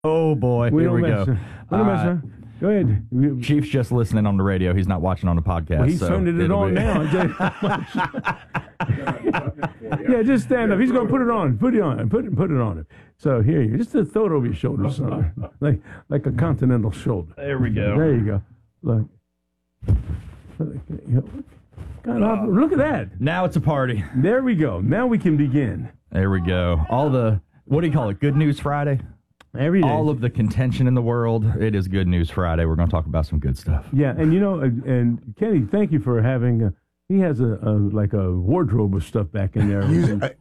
Oh, boy. Here we go. Go ahead. Chief's just listening on the radio. He's not watching on the podcast. Well, he's turning it on now. Yeah, just stand up. He's going to put it on. Put it on. Put it on him. So here you just throw it over your shoulder, son. like a continental shoulder. There we go. There you go. Look. God, look at that. Now it's a party. There we go. Now we can begin. There we go. All the, what do you call it, Good News Friday? Every day. All of the contention in the world, it is Good News Friday. We're going to talk about some good stuff. Yeah, and and Kenny, thank you for having, he has a wardrobe of stuff back in there.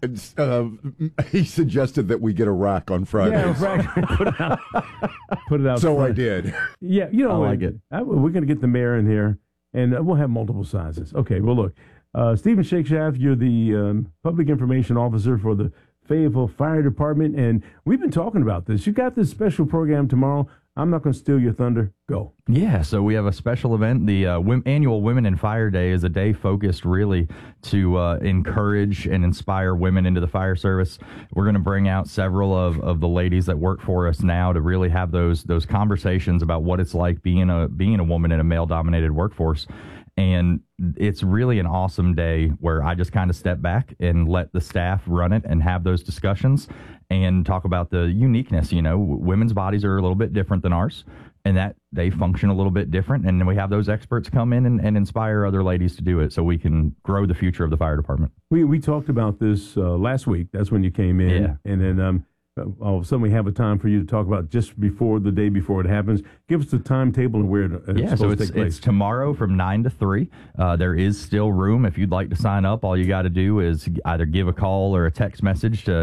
He suggested that we get a rack on Friday. Yeah, put it out. So front. I did. Yeah, I like it. We're going to get the mayor in here, and we'll have multiple sizes. Okay, well, look, Stephen Shakeshaft, you're the public information officer for the Fayetteville Fire Department, and we've been talking about this. You got this special program tomorrow. I'm not going to steal your thunder. Go. Yeah, so we have a special event. The annual Women in Fire Day is a day focused really to encourage and inspire women into the fire service. We're going to bring out several of the ladies that work for us now to really have those conversations about what it's like being a woman in a male-dominated workforce. And it's really an awesome day where I just kind of step back and let the staff run it and have those discussions and talk about the uniqueness. You know, women's bodies are a little bit different than ours, and that they function a little bit different. And then we have those experts come in and inspire other ladies to do it so we can grow the future of the fire department. We talked about this last week. That's when you came in. Yeah. And then all of a sudden we have a time for you to talk about just before the day before it happens. Give us the timetable and where it's supposed to take place. It's tomorrow from 9 to 3. There is still room. If you'd like to sign up, all you got to do is either give a call or a text message to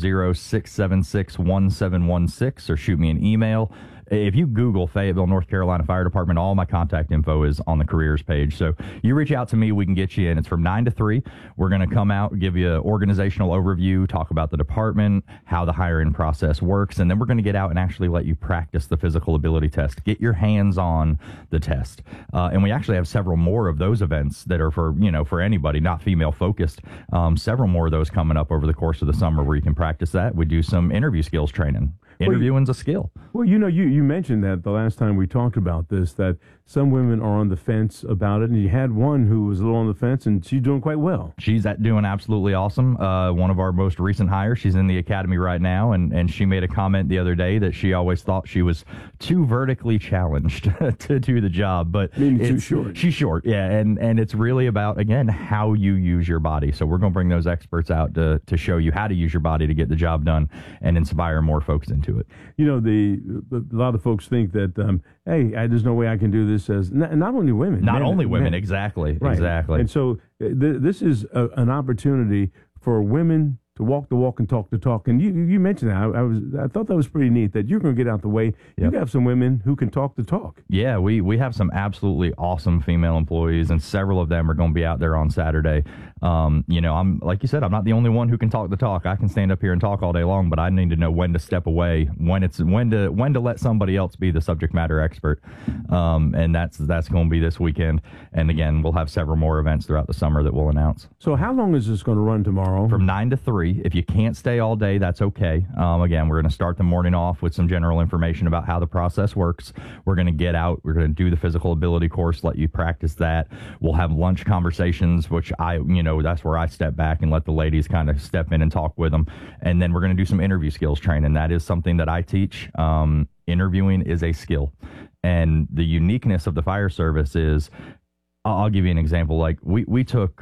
910-676-1716 or shoot me an email. If you Google Fayetteville, North Carolina Fire Department, all my contact info is on the careers page. So you reach out to me, we can get you in. It's from 9 to 3. We're going to come out, give you an organizational overview, talk about the department, how the hiring process works, and then we're going to get out and actually let you practice the physical ability test. Get your hands on the test. And we actually have several more of those events that are for anybody, not female focused. Several more of those coming up over the course of the summer where you can practice that. We do some interview skills training. Interviewing's a skill. Well, you mentioned that the last time we talked about this, that some women are on the fence about it, and you had one who was a little on the fence, and she's doing quite well. She's doing absolutely awesome. One of our most recent hires, she's in the academy right now, and she made a comment the other day that she always thought she was too vertically challenged to do the job. But too short. She's short, yeah, and it's really about, again, how you use your body. So we're going to bring those experts out to show you how to use your body to get the job done and inspire more folks into it. You know, a lot of folks think that, hey, there's no way I can do this as not only women. Not only women, exactly. Right. Exactly. And so this is an opportunity for women to walk the walk and talk the talk. And you mentioned that. I thought that was pretty neat that you're going to get out the way. Yep. You have some women who can talk the talk. Yeah, we have some absolutely awesome female employees, and several of them are going to be out there on Saturday. I'm like you said, I'm not the only one who can talk the talk. I can stand up here and talk all day long, but I need to know when to step away, when to let somebody else be the subject matter expert. And that's going to be this weekend. And again, we'll have several more events throughout the summer that we'll announce. So how long is this going to run tomorrow? From 9 to 3. If you can't stay all day, that's okay. Again, we're going to start the morning off with some general information about how the process works. We're going to get out. We're going to do the physical ability course, let you practice that. We'll have lunch conversations, which that's where I step back and let the ladies kind of step in and talk with them. And then we're going to do some interview skills training. That is something that I teach. Interviewing is a skill. And the uniqueness of the fire service is, I'll give you an example. Like we took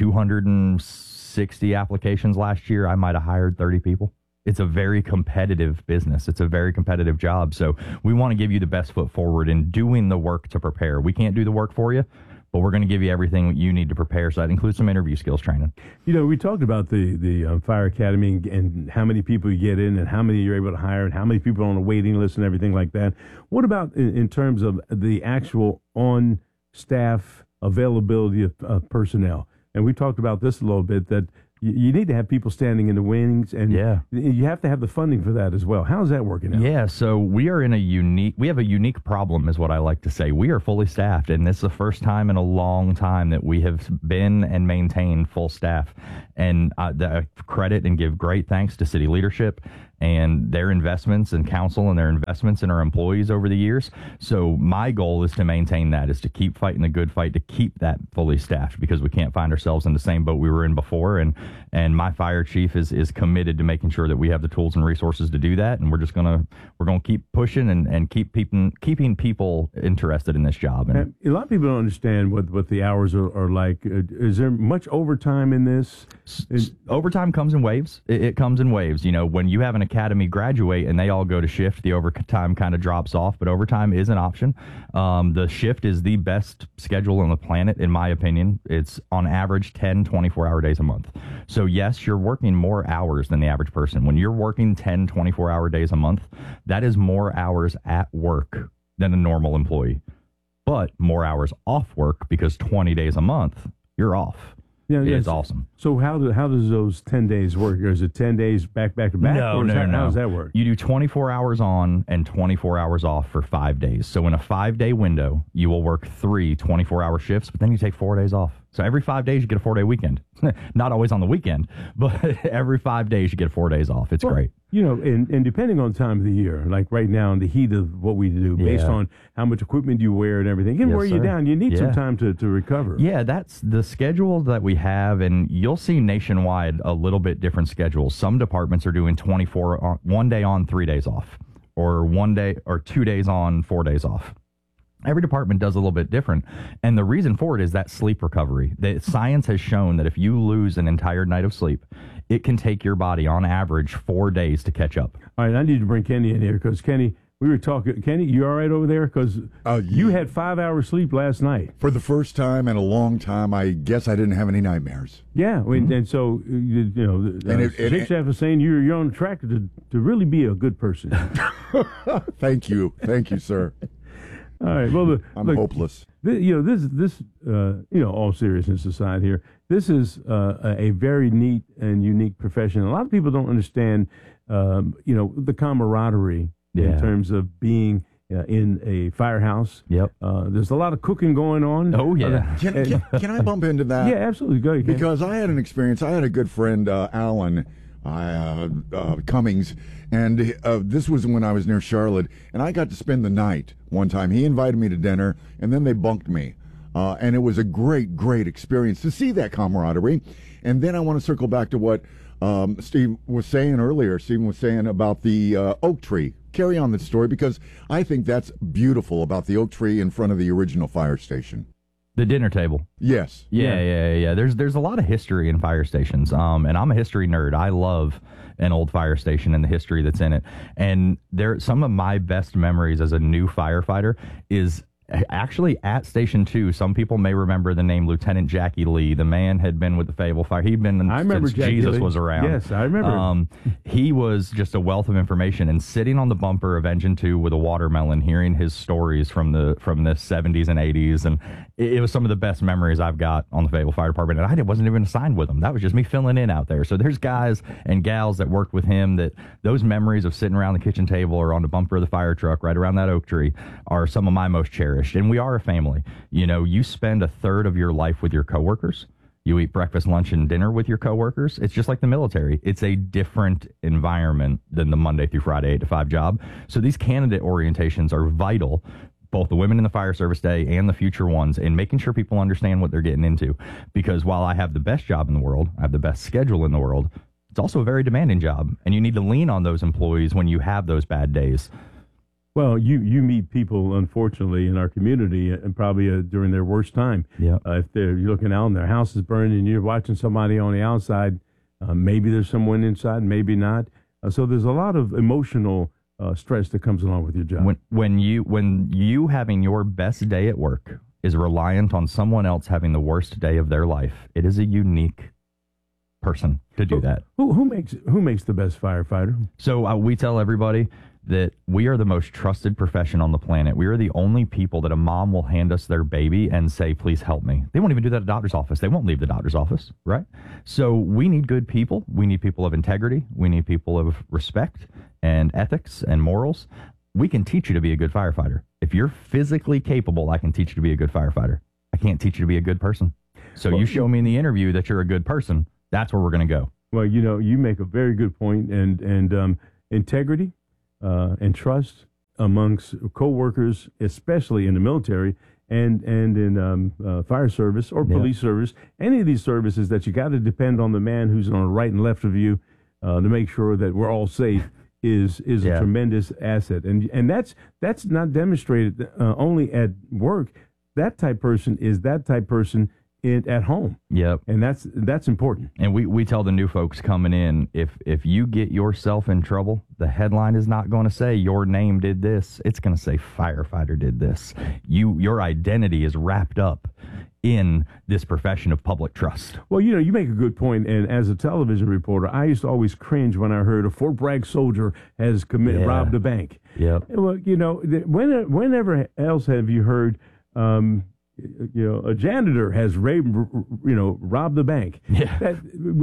260 applications last year. I might have hired 30 people. It's a very competitive business. It's a very competitive job. So we want to give you the best foot forward in doing the work to prepare. We can't do the work for you, but we're going to give you everything you need to prepare. So that includes some interview skills training. We talked about the Fire Academy and how many people you get in and how many you're able to hire and how many people are on the waiting list and everything like that. What about in terms of the actual on-staff availability of personnel? And we talked about this a little bit, that you need to have people standing in the wings, and you have to have the funding for that as well. How's that working out? Yeah, so we have a unique problem, is what I like to say. We are fully staffed, and this is the first time in a long time that we have been and maintained full staff. And I credit and give great thanks to city leadership and their investments in council and their investments in our employees over the years. So my goal is to maintain that, is to keep fighting the good fight, to keep that fully staffed, because we can't find ourselves in the same boat we were in before. And my fire chief is committed to making sure that we have the tools and resources to do that. And we're gonna keep pushing and keeping people interested in this job. And a lot of people don't understand what the hours are like. Is there much overtime in this? Overtime comes in waves. It comes in waves. You know, when you have an academy graduate and they all go to shift, the overtime kind of drops off, but overtime is an option. The shift is the best schedule on the planet, in my opinion. It's on average 10 24-hour days a month. So yes, you're working more hours than the average person. When you're working 10 24-hour days a month, that is more hours at work than a normal employee, but more hours off work, because 20 days a month, you're off. Yeah, it's awesome. So how does those 10 days work? Or is it 10 days back to back? No. How does that work? You do 24 hours on and 24 hours off for 5 days. So in a 5-day window, you will work 3 24-hour shifts, but then you take 4 days off. So every 5 days, you get a 4-day weekend. Not always on the weekend, but every 5 days, you get 4 days off. It's great. You know, and depending on time of the year, like right now in the heat of what we do, based on how much equipment you wear and everything, can wear you down. You need some time to recover. Yeah, that's the schedule that we have, and you'll see nationwide a little bit different schedules. Some departments are doing 24 on, 1 day on, 3 days off, or 1 day or 2 days on, 4 days off. Every department does a little bit different. And the reason for it is that sleep recovery. The science has shown that if you lose an entire night of sleep, it can take your body on average 4 days to catch up. All right, I need to bring Kenny in here, because Kenny, we were talking. Kenny, you all right over there? Because you had 5 hours sleep last night. For the first time in a long time, I guess I didn't have any nightmares. Yeah, and so, you know, Shake Shack was saying you're on track to really be a good person. Thank you, sir. All right. Well, I'm hopeless. This all seriousness aside here, this is a very neat and unique profession. A lot of people don't understand, the camaraderie in terms of being in a firehouse. Yep. There's a lot of cooking going on. Oh, yeah. Can I bump into that? Yeah, absolutely. Go ahead. Because I had an experience. I had a good friend, Alan Cummings, and this was when I was near Charlotte, and I got to spend the night one time. He invited me to dinner, and then they bunked me, and it was a great experience to see that camaraderie. And then I want to circle back to what Steve was saying earlier. Stephen was saying about the oak tree. Carry on the story, because I think that's beautiful about the oak tree in front of the original fire station. The dinner table. Yes. Yeah. There's a lot of history in fire stations. And I'm a history nerd. I love an old fire station and the history that's in it. And some of my best memories as a new firefighter is actually at Station 2. Some people may remember the name Lieutenant Jackie Lee. The man had been with the Fayetteville Fire. He'd been since Jesus was around. Yes, I remember. He was just a wealth of information. And sitting on the bumper of Engine 2 with a watermelon, hearing his stories from the 70s and 80s, and it was some of the best memories I've got on the Fayetteville Fire Department. And I wasn't even assigned with him. That was just me filling in out there. So there's guys and gals that worked with him that those memories of sitting around the kitchen table or on the bumper of the fire truck right around that oak tree are some of my most cherished. And we are a family. You know, you spend a third of your life with your coworkers. You eat breakfast, lunch, and dinner with your coworkers. It's just like the military. It's a different environment than the Monday through Friday 8 to 5 job. So these candidate orientations are vital, both the Women in the Fire Service Day and the future ones, in making sure people understand what they're getting into. Because while I have the best job in the world, I have the best schedule in the world, it's also a very demanding job. And you need to lean on those employees when you have those bad days. Well, you meet people, unfortunately, in our community, and probably during their worst time. Yeah. If you're looking out and their house is burning and you're watching somebody on the outside, maybe there's someone inside, maybe not. So there's a lot of emotional stress that comes along with your job. When you having your best day at work is reliant on someone else having the worst day of their life, it is a unique person to do that. Who makes the best firefighter? So we tell everybody that we are the most trusted profession on the planet. We are the only people that a mom will hand us their baby and say, please help me. They won't even do that at a doctor's office. They won't leave the doctor's office, right? So we need good people. We need people of integrity. We need people of respect and ethics and morals. We can teach you to be a good firefighter. If you're physically capable, I can teach you to be a good firefighter. I can't teach you to be a good person. So you show me in the interview that you're a good person, that's where we're going to go. Well, you make a very good point, and integrity and trust amongst co-workers, especially in the military and in fire service or police service, any of these services that you got to depend on the man who's on the right and left of you to make sure that we're all safe is a tremendous asset. And that's not demonstrated only at work. That type person is that type person at home. Yep. And that's important. And we tell the new folks coming in, if you get yourself in trouble, the headline is not going to say your name did this. It's going to say firefighter did this. Your identity is wrapped up in this profession of public trust. Well, you make a good point. And as a television reporter, I used to always cringe when I heard a Fort Bragg soldier has robbed a bank. Yep. Well, whenever else have you heard a janitor has robbed the bank? Yeah.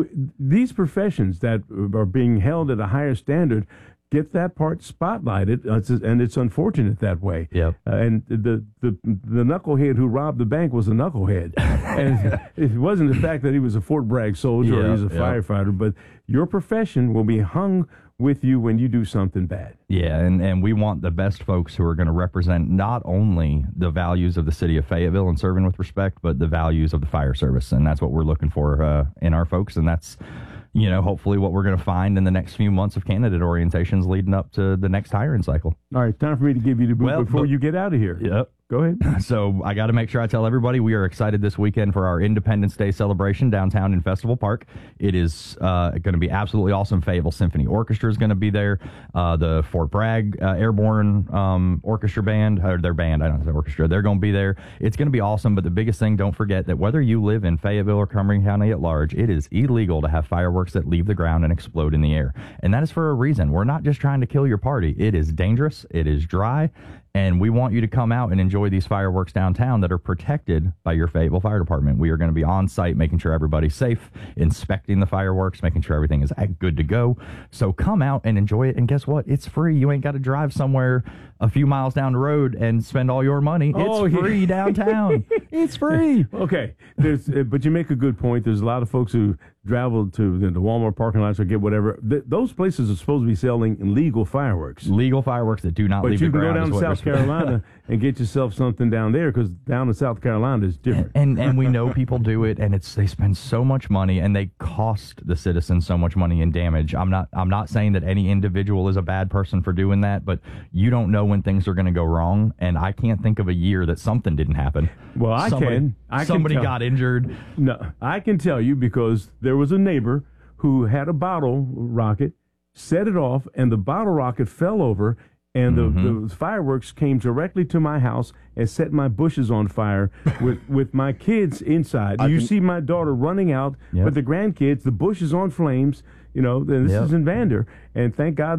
These professions that are being held at a higher standard get that part spotlighted, and it's unfortunate that way. Yep. And the knucklehead who robbed the bank was a knucklehead, and it wasn't the fact that he was a Fort Bragg soldier or he's a firefighter, but your profession will be hung with you when you do something bad. Yeah, and we want the best folks who are going to represent not only the values of the city of Fayetteville and serving with respect, but the values of the fire service, and that's what we're looking for in our folks, and that's hopefully what we're going to find in the next few months of candidate orientations leading up to the next hiring cycle. All right, time for me to give you the boot before you get out of here. Yep. Go ahead. So I got to make sure I tell everybody we are excited this weekend for our Independence Day celebration downtown in Festival Park. It is going to be absolutely awesome. Fayetteville Symphony Orchestra is going to be there. The Fort Bragg Airborne Orchestra Band, or their band, I don't know, orchestra, they're going to be there. It's going to be awesome, but the biggest thing, don't forget that whether you live in Fayetteville or Cumberland County at large, it is illegal to have fireworks that leave the ground and explode in the air. And that is for a reason. We're not just trying to kill your party. It is dangerous. It is dry. And we want you to come out and enjoy these fireworks downtown that are protected by your Fayetteville Fire Department. We are going to be on site, making sure everybody's safe, inspecting the fireworks, making sure everything is good to go. So come out and enjoy it. And guess what? It's free. You ain't got to drive somewhere a few miles down the road and spend all your money. It's free downtown. It's free. Okay. But you make a good point. There's a lot of folks who travel to the Walmart parking lots or get whatever. Those places are supposed to be selling legal fireworks. Legal fireworks that do not leave the ground. But you can go down to South Carolina and get yourself something down there, because down in South Carolina is different. And we know people do it, and they spend so much money, and they cost the citizens so much money in damage. I'm not saying that any individual is a bad person for doing that, but you don't know when things are going to go wrong, and I can't think of a year that something didn't happen. Well, somebody got injured. No, I can tell you, because there was a neighbor who had a bottle rocket, set it off, and the bottle rocket fell over, and the fireworks came directly to my house and set my bushes on fire with my kids inside. You see my daughter running out with the grandkids, the bush is on flames, and this is in Vander. And thank God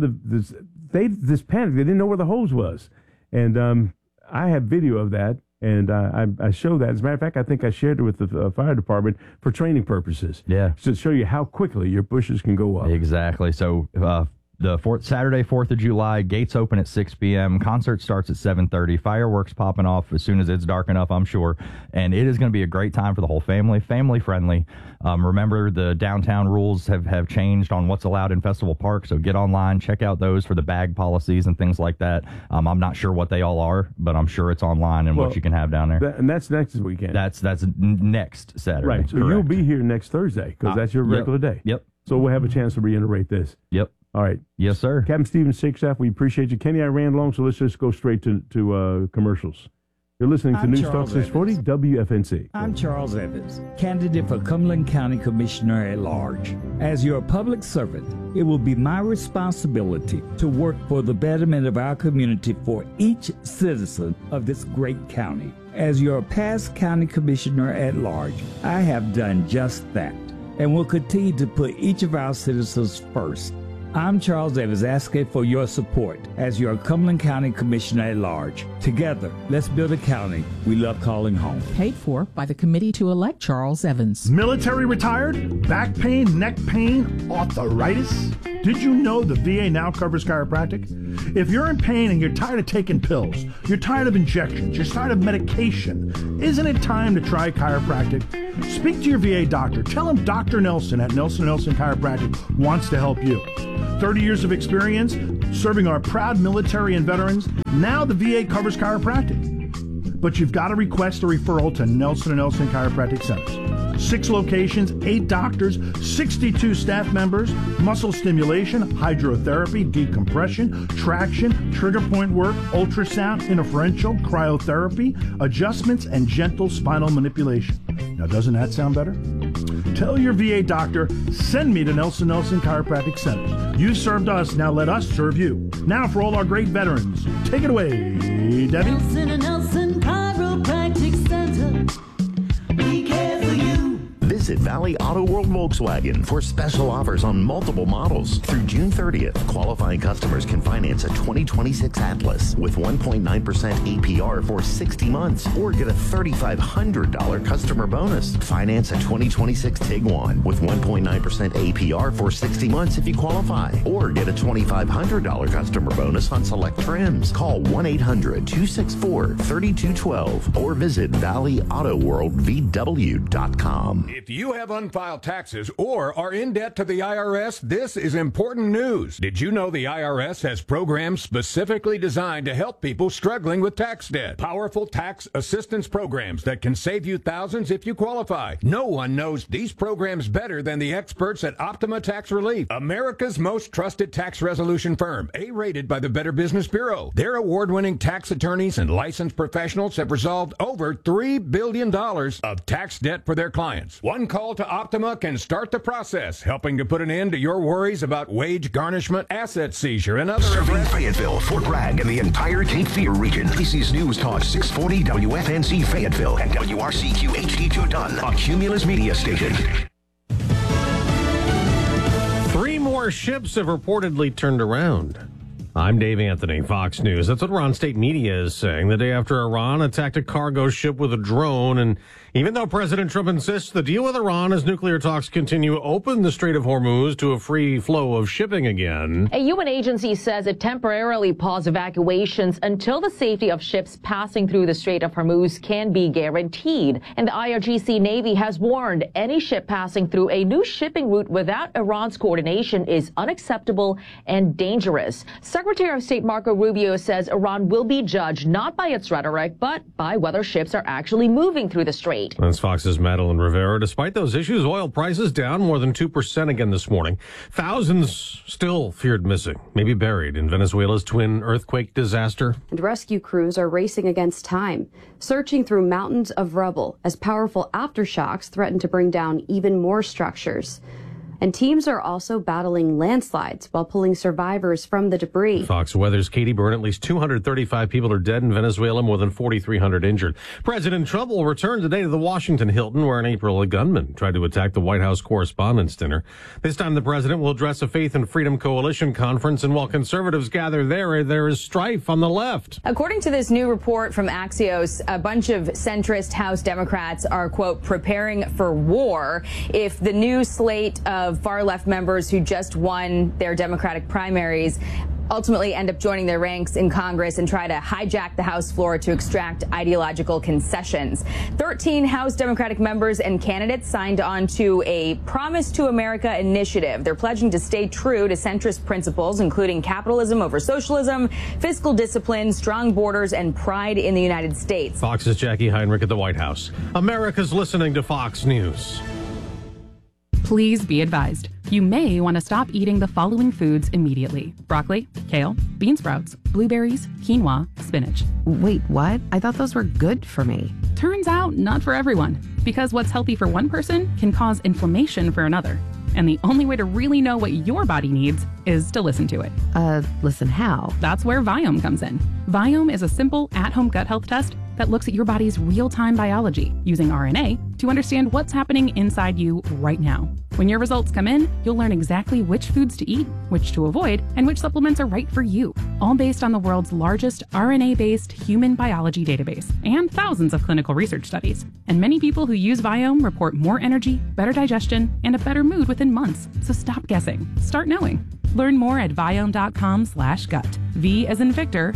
this panicked. They didn't know where the hose was. And I have video of that. And I show that. As a matter of fact, I think I shared it with the fire department for training purposes. Yeah. To show you how quickly your bushes can go up. Exactly. So Saturday, 4th of July, gates open at 6 p.m. Concert starts at 7:30. Fireworks popping off as soon as it's dark enough, I'm sure. And it is going to be a great time for the whole family, family friendly. Remember, the downtown rules have changed on what's allowed in Festival Park, so get online, check out those for the bag policies and things like that. I'm not sure what they all are, but I'm sure it's online and what you can have down there. And that's next weekend. That's next Saturday. Right. So you'll be here next Thursday, because that's your regular day. Yep. So we'll have a chance to reiterate this. Yep. All right. Yes, sir. Captain Stephen Sigstaff, we appreciate you. Kenny, I ran long, so let's just go straight to commercials. You're listening to News Talk 640 WFNC. I'm Charles Evans, candidate for Cumberland County Commissioner at Large. As your public servant, it will be my responsibility to work for the betterment of our community for each citizen of this great county. As your past county commissioner at large, I have done just that, and will continue to put each of our citizens first. I'm Charles Evans, asking for your support as your Cumberland County Commissioner at Large. Together, let's build a county we love calling home. Paid for by the committee to elect Charles Evans. Military retired? Back pain, neck pain, arthritis? Did you know the VA now covers chiropractic? If you're in pain and you're tired of taking pills, you're tired of injections, you're tired of medication, isn't it time to try chiropractic? Speak to your VA doctor. Tell him Dr. Nelson at Nelson Nelson Chiropractic wants to help you. 30 years of experience serving our proud military and veterans. Now the VA covers chiropractic. But you've got to request a referral to Nelson & Nelson Chiropractic Centers. 6 locations, 8 doctors, 62 staff members, muscle stimulation, hydrotherapy, decompression, traction, trigger point work, ultrasound, interferential, cryotherapy, adjustments, and gentle spinal manipulation. Now, doesn't that sound better? Tell your VA doctor, send me to Nelson Nelson Chiropractic Centers. You served us, now let us serve you. Now for all our great veterans, take it away, Debbie. Nelson & Nelson Chiropractic Center. We care for you. Visit Valley Auto World Volkswagen for special offers on multiple models. Through June 30th, qualifying customers can finance a 2026 Atlas with 1.9% APR for 60 months or get a $3,500 customer bonus. Finance a 2026 Tiguan with 1.9% APR for 60 months if you qualify, or get a $2,500 customer bonus on select trims. Call 1-800-264-3212 or visit ValleyAutoWorldVW.com. If you have unfiled taxes or are in debt to the IRS, this is important news. Did you know the IRS has programs specifically designed to help people struggling with tax debt? Powerful tax assistance programs that can save you thousands if you qualify. No one knows these programs better than the experts at Optima Tax Relief, America's most trusted tax resolution firm, A-rated by the Better Business Bureau. Their award-winning tax attorneys and licensed professionals have resolved over $3 billion of tax debt for their clients. One call to Optima can start the process, helping to put an end to your worries about wage garnishment, asset seizure, and other... Serving Fayetteville, Fort Bragg, and the entire Cape Fear region. This is News Talk 640 WFNZ Fayetteville and WRCQ HD2 Dunn, a Cumulus media station. 3 more ships have reportedly turned around. I'm Dave Anthony, Fox News. That's what Iran state media is saying the day after Iran attacked a cargo ship with a drone. And even though President Trump insists the deal with Iran as nuclear talks continue open the Strait of Hormuz to a free flow of shipping again. A UN agency says it temporarily paused evacuations until the safety of ships passing through the Strait of Hormuz can be guaranteed. And the IRGC Navy has warned any ship passing through a new shipping route without Iran's coordination is unacceptable and dangerous. Secretary of State Marco Rubio says Iran will be judged not by its rhetoric, but by whether ships are actually moving through the strait. That's Fox's Madeline Rivera. Despite those issues, oil prices down more than 2% again this morning. Thousands still feared missing, maybe buried in Venezuela's twin earthquake disaster. And rescue crews are racing against time, searching through mountains of rubble as powerful aftershocks threaten to bring down even more structures. And teams are also battling landslides while pulling survivors from the debris. Fox Weather's Katie Byrne. At least 235 people are dead in Venezuela, more than 4,300 injured. President Trump will return today to the Washington Hilton, where in April a gunman tried to attack the White House Correspondents' Dinner. This time the president will address a Faith and Freedom Coalition conference, and while conservatives gather there is strife on the left. According to this new report from Axios, a bunch of centrist House Democrats are, quote, preparing for war if the new slate of far-left members who just won their Democratic primaries ultimately end up joining their ranks in Congress and try to hijack the House floor to extract ideological concessions. 13 House Democratic members and candidates signed on to a Promise to America initiative. They're pledging to stay true to centrist principles, including capitalism over socialism, fiscal discipline, strong borders, and pride in the United States. Fox's Jackie Heinrich at the White House. America's listening to Fox News. Please be advised, you may want to stop eating the following foods immediately: broccoli, kale, bean sprouts, blueberries, quinoa, spinach. Wait, what? I thought those were good for me. Turns out not for everyone, because what's healthy for one person can cause inflammation for another. And the only way to really know what your body needs is to listen to it. Listen how? That's where Viome comes in. Viome is a simple at-home gut health test that looks at your body's real-time biology using RNA to understand what's happening inside you right now. When your results come in, you'll learn exactly which foods to eat, which to avoid, and which supplements are right for you, all based on the world's largest RNA-based human biology database and thousands of clinical research studies. And many people who use Viome report more energy, better digestion, and a better mood within months. So stop guessing. Start knowing. Learn more at Viome.com/gut. V as in Victor,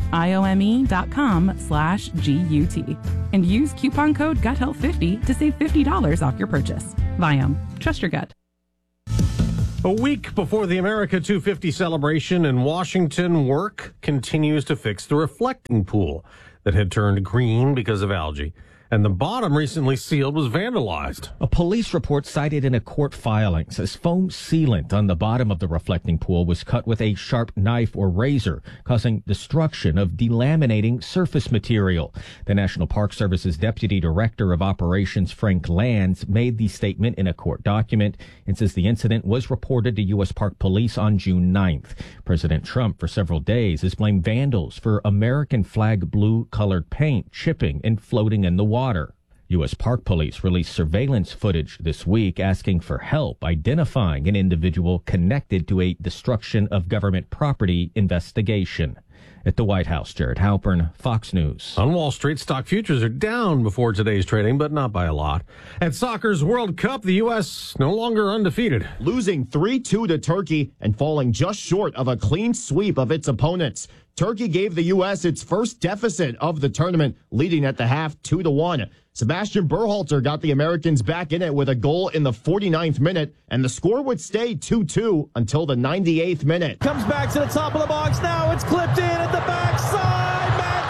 IOME.com/GUT. And use coupon code GUTHEALTH50 to save $50 off your purchase. Viome. Trust your gut. A week before the America 250 celebration in Washington, work continues to fix the reflecting pool that had turned green because of algae. And the bottom, recently sealed, was vandalized. A police report cited in a court filing says foam sealant on the bottom of the reflecting pool was cut with a sharp knife or razor, causing destruction of delaminating surface material. The National Park Service's Deputy Director of Operations, Frank Lands, made the statement in a court document and says the incident was reported to U.S. Park Police on June 9th. President Trump, for several days, has blamed vandals for American flag blue-colored paint chipping and floating in the water. U.S. Park Police released surveillance footage this week asking for help identifying an individual connected to a destruction of government property investigation. At the White House, Jared Halpern, Fox News. On Wall Street, stock futures are down before today's trading, but not by a lot. At soccer's World Cup, the U.S. no longer undefeated. Losing 3-2 to Turkey and falling just short of a clean sweep of its opponents. Turkey gave the U.S. its first deficit of the tournament, leading at the half 2-1. Sebastian Berhalter got the Americans back in it with a goal in the 49th minute, and the score would stay 2-2 until the 98th minute. Comes back to the top of the box now. It's clipped in at the backside. Matt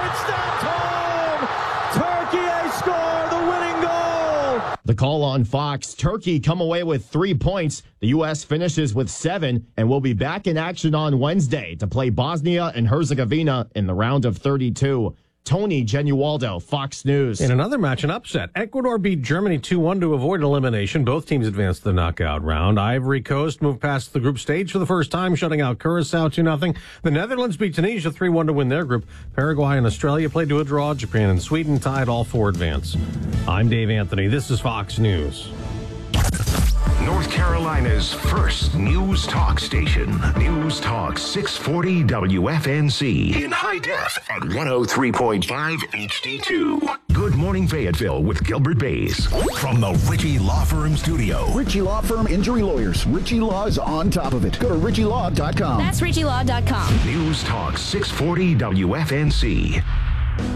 Turner, it's stopped home. Turkey, they score the winning goal. The call on Fox. Turkey come away with 3 points. The U.S. finishes with 7 and will be back in action on Wednesday to play Bosnia and Herzegovina in the round of 32. Tony Genualdo, Fox News. In another match, an upset. Ecuador beat Germany 2-1 to avoid elimination. Both teams advanced to the knockout round. Ivory Coast moved past the group stage for the first time, shutting out Curacao 2-0. The Netherlands beat Tunisia 3-1 to win their group. Paraguay and Australia played to a draw. Japan and Sweden tied, all 4 advance. I'm Dave Anthony. This is Fox News. North Carolina's first news talk station. News Talk 640 WFNZ. In high def at 103.5 HD2. Good Morning Fayetteville with Gilbert Bays. From the Ritchie Law Firm studio. Ritchie Law Firm Injury Lawyers. Ritchie Law is on top of it. Go to RitchieLaw.com. That's RitchieLaw.com. News Talk 640 WFNZ.